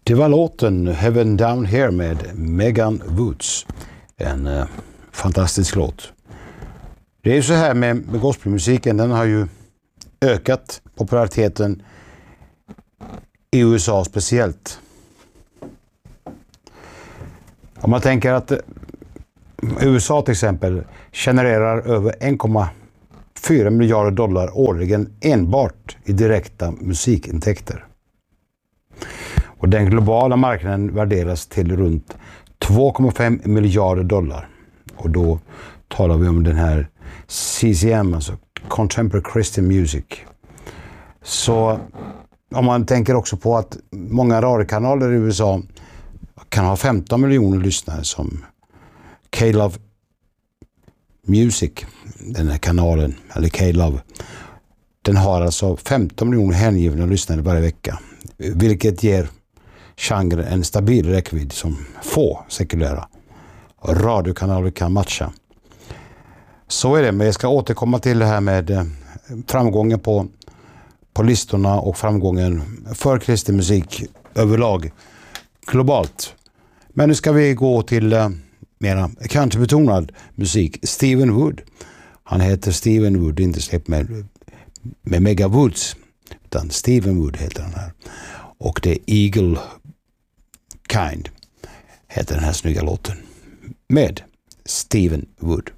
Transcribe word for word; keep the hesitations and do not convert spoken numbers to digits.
Det var låten Heaven Down Here med Megan Woods. En eh, fantastisk låt. Det är ju så här med, med gospelmusiken, den har ju ökat populariteten i U S A speciellt. Om man tänker att U S A till exempel genererar över en komma fyra miljarder dollar årligen enbart i direkta musikintäkter. Och den globala marknaden värderas till runt två komma fem miljarder dollar. Och då talar vi om den här C C M, alltså Contemporary Christian Music. Så om man tänker också på att många radiokanaler i U S A kan ha femton miljoner lyssnare, som K-Love Music, den här kanalen, eller K-Love, den har alltså femton miljoner hängivna lyssnare varje vecka, vilket ger genren en stabil räckvidd som få sekulära radiokanaler kan matcha. Så är det, men jag ska återkomma till det här med framgången på, på listorna och framgången för kristen musik överlag globalt. Men nu ska vi gå till uh, mera countrybetonad musik. Stephen Wood. Han heter Stephen Wood, inte släppt med, med Megan Woods, utan Stephen Wood heter han här. Och det är Eagle Kind heter den här snygga låten med Stephen Wood.